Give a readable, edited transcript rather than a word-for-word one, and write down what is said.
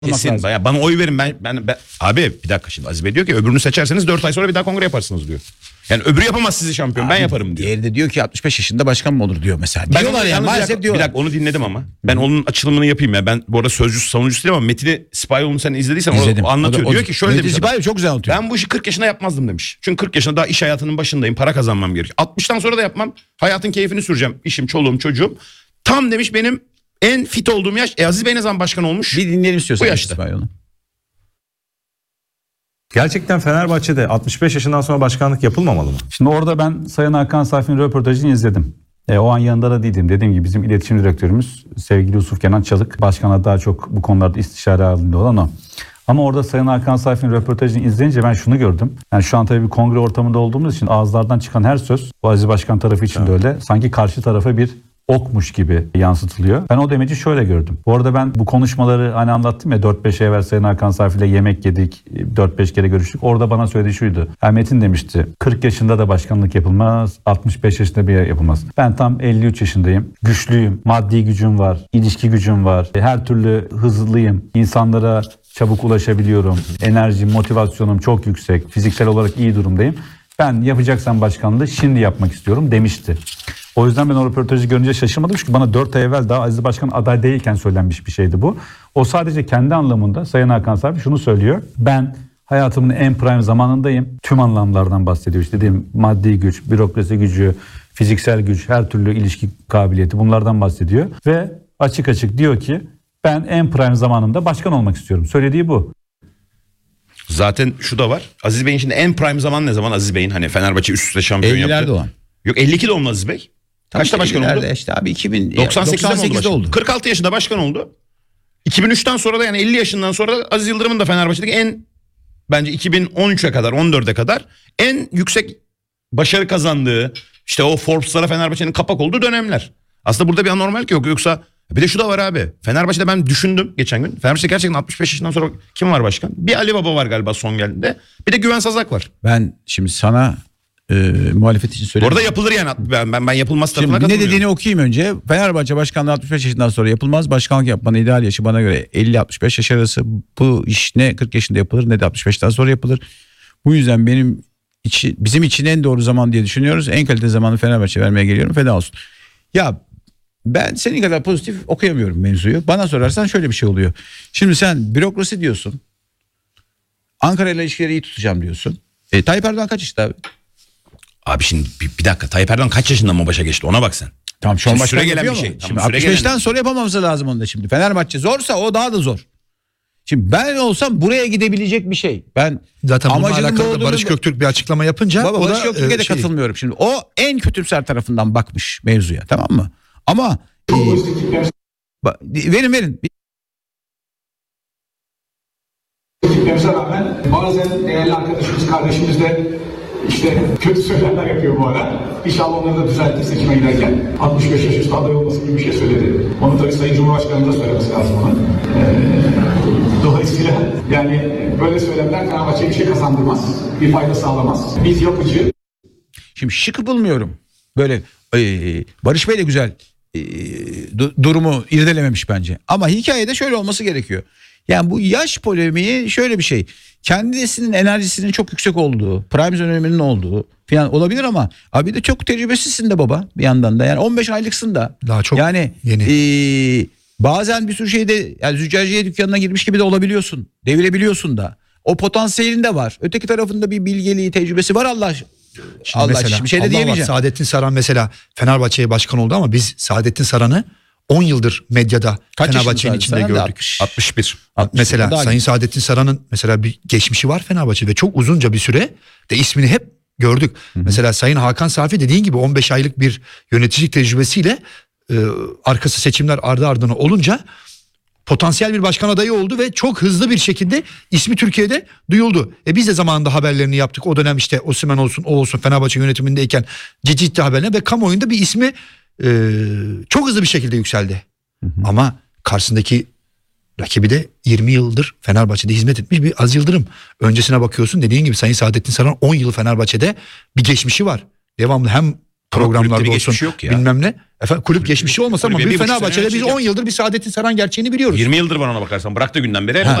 Kesin. Bayağı bana oy verin ben abi bir dakika şimdi Aziz Bey diyor ki öbürünü seçerseniz 4 ay sonra bir daha kongre yaparsınız diyor. Yani öbürü yapamaz sizi şampiyon Abi, ben yaparım diyor. Diğeri de diyor ki 65 yaşında başkan mı olur diyor mesela. Ben Diyorlar ya maalesef diyorlar. Bir dakika onu dinledim ama. Ben onun açılımını yapayım ya. Ben bu arada sözcüsü savunucusu değilim ama Metin'i Sipahiyoğlu'nu sen izlediysen o anlatıyor. Diyor ki şöyle demiş. Sipahiyoğlu çok güzel anlatıyor. Ben bu işi 40 yaşında yapmazdım demiş. Çünkü 40 yaşında daha iş hayatının başındayım. Para kazanmam gerekiyor. 60'tan sonra da yapmam. Hayatın keyfini süreceğim. İşim, çoluğum, çocuğum. Tam demiş benim en fit olduğum yaş. Aziz Bey ne zaman başkan olmuş? Bir dinleyelim istiyorsan. Bu yaşta. Sipahiyoğlu'nu. Gerçekten Fenerbahçe'de 65 yaşından sonra başkanlık yapılmamalı mı? Şimdi orada ben Sayın Hakan Safi'nin röportajını izledim. O an yanında da değildim. Dediğim gibi bizim iletişim direktörümüz sevgili Yusuf Kenan Çalık. Başkanla daha çok bu konularda istişare halinde olan o. Ama orada Sayın Hakan Safi'nin röportajını izleyince ben şunu gördüm. Yani şu an tabii bir kongre ortamında olduğumuz için ağızlardan çıkan her söz, bu Aziz Başkan tarafı için de öyle. Sanki karşı tarafa bir okmuş gibi yansıtılıyor. Ben o demeci şöyle gördüm. Bu arada ben bu konuşmaları hani anlattım ya 4-5 ay evvel Sayın Hakan Safi ile yemek yedik. 4-5 kere görüştük. Orada bana söylediği şuydu. Metin demişti. 40 yaşında da başkanlık yapılmaz. 65 yaşında bir yapılmaz. Ben tam 53 yaşındayım. Güçlüyüm. Maddi gücüm var. İlişki gücüm var. Her türlü hızlıyım. İnsanlara çabuk ulaşabiliyorum. Enerjim, motivasyonum çok yüksek. Fiziksel olarak iyi durumdayım. Ben yapacaksam başkanlığı şimdi yapmak istiyorum demişti. O yüzden ben o röportajı görünce şaşırmadım. Çünkü bana 4 ay evvel daha Aziz Başkan aday değilken söylenmiş bir şeydi bu. O sadece kendi anlamında Sayın Hakan Safi şunu söylüyor. Ben hayatımın en prime zamanındayım. Tüm anlamlardan bahsediyor. İşte dediğim maddi güç, bürokrasi gücü, fiziksel güç, her türlü ilişki kabiliyeti bunlardan bahsediyor. Ve açık açık diyor ki ben en prime zamanımda başkan olmak istiyorum. Söylediği bu. Zaten şu da var. Aziz Bey'in şimdi en prime zaman ne zaman Aziz Bey'in hani Fenerbahçe üst üste şampiyon yaptı. 50'lerde olan. Yok 52 doğumlu Aziz Bey. Kaçta başkan oldu? İşte abi 98'de oldu. 46 yaşında başkan oldu. 2003'ten sonra da yani 50 yaşından sonra da Aziz Yıldırım'ın da Fenerbahçe'deki en bence 2013'e kadar 14'e kadar en yüksek başarı kazandığı işte o Forbes'lara Fenerbahçe'nin kapak olduğu dönemler. Aslında burada bir anormallik yok. Yoksa bir de şu da var abi. Fenerbahçe'de ben düşündüm geçen gün. Fenerbahçe'de gerçekten 65 yaşından sonra kim var başkan? Bir Ali Baba var galiba son geldiğinde. Bir de Güven Sazak var. Ben şimdi sana muhalefet için söyleyeyim. Orada yapılır yani. Ben yapılması tarafına Şimdi ne katılmıyorum. dediğini okuyayım önce. Fenerbahçe başkanlığı 65 yaşından sonra yapılmaz. Başkanlık yapmanın ideal yaşı bana göre 50-65 yaş arası. Bu iş ne 40 yaşında yapılır ne de 65'ten sonra yapılır. Bu yüzden bizim için en doğru zaman diye düşünüyoruz. En kaliteli zamanı Fenerbahçe vermeye geliyorum. Feda olsun. Ya ben senin kadar pozitif okuyamıyorum mevzuyu. Bana sorarsan şöyle bir şey oluyor. Şimdi sen bürokrasi diyorsun. Ankara ile ilişkileri iyi tutacağım diyorsun. Tayyip Erdoğan kaç yaşında abi? Abi şimdi bir dakika Tayyip Erdoğan kaç yaşında mı başa geçti ona bak sen. Tamam şu an Şimdi başkan süre gelen yapıyor bir mu? şey. Şimdi Tamam, süre 65'ten gelen. sonra yapamaması lazım onda şimdi. Fenerbahçe zorsa o daha da zor. Şimdi ben olsam buraya gidebilecek bir şey. Ben Zaten bununla amacının alakalı olduğunu- Barış Göktürk bir açıklama yapınca Baba o Barış da Göktürk'e de katılmıyorum. Şimdi o en kötümser tarafından bakmış mevzuya, tamam mı? Ama verin. Gitmemize rağmen bazen değerli arkadaşımız, kardeşimiz de işte kötü söylemler yapıyor bu ara. İnşallah onları da düzeltir seçime giderken. 65 yaş üstü aday olması gibi bir şey söyledi. Onu tabii Sayın Cumhurbaşkanımıza söylemesi lazım onun. Dolayısıyla yani böyle söylemler Fenerbahçe'ye bir şey kazandırmaz. Bir fayda sağlamaz. Biz yapıcı. Şimdi şık bulmuyorum. Böyle Barış Bey de güzel durumu irdelememiş bence. Ama hikayede şöyle olması gerekiyor. Yani bu yaş polemiği şöyle bir şey. Kendisinin enerjisinin çok yüksek olduğu, prime döneminin olduğu falan olabilir ama abi de çok tecrübesizsin de baba bir yandan da. Yani 15 aylıksın da. Daha çok yani, yeni. Bazen bir sürü şeyde yani züccaciye dükkanına girmiş gibi de olabiliyorsun. Devirebiliyorsun da. O potansiyelin de var. Öteki tarafında bir bilgeliği, tecrübesi var Allah aşkına. Mesela, bir şey de Allah diyemeyeceğim. var, Saadettin Saran mesela Fenerbahçe'ye başkan oldu ama biz Saadettin Saran'ı 10 yıldır medyada Kaç Fenerbahçe'nin yaşında içinde Saran? gördük. 61. Mesela Daha Sayın Saadettin Saran'ın mesela bir geçmişi var Fenerbahçe'de. Çok uzunca bir süre de ismini hep gördük. Mesela Sayın Hakan Safi dediğin gibi 15 aylık bir yöneticilik tecrübesiyle arkası seçimler ardı ardına olunca potansiyel bir başkan adayı oldu ve çok hızlı bir şekilde ismi Türkiye'de duyuldu. Biz de zamanında haberlerini yaptık. O dönem işte Osimhen olsun o olsun Fenerbahçe yönetimindeyken ciddi haberler ve kamuoyunda bir ismi çok hızlı bir şekilde yükseldi. Ama karşısındaki rakibi de 20 yıldır Fenerbahçe'de hizmet etmiş bir Aziz Yıldırım. Öncesine bakıyorsun dediğin gibi Sayın Saadettin Saran 10 yıl Fenerbahçe'de bir geçmişi var. Devamlı hem programlarda kulüpte bir olsun geçmişi yok ya. bilmem ne. Efendim, kulüp geçmişi olmasa ama kulübe bir 1,5 sene Fenerbahçe'de biz yönetecek. 10 yıldır bir Saadettin Saran gerçeğini biliyoruz. 20 yıldır bana bakarsan bıraktı günden beri. Ha,